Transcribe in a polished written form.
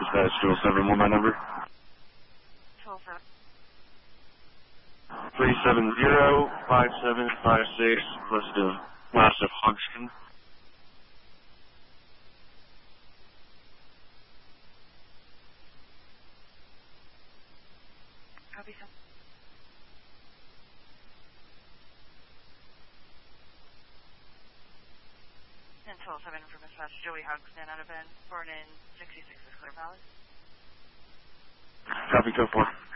Dispatch 207, my number. 207. 370-5756, west of Hodgson. Copy, sir. 207 for Dispatch Joey Hodgson out of Bend, born in 66 is Clear Valley. Copy, 2-4.